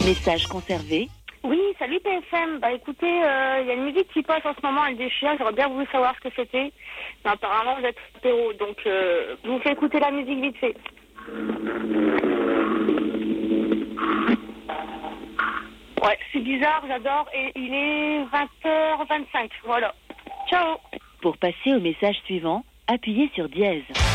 Message conservé. Oui, salut PFM. Bah écoutez, il y a une musique qui passe en ce moment, elle déchire. J'aurais bien voulu savoir ce que c'était. Mais apparemment, vous êtes apéro, donc je vous fais écouter la musique vite fait. Ouais, c'est bizarre, j'adore. Et il est 20h25, voilà. Ciao. Pour passer au message suivant, appuyez sur dièse.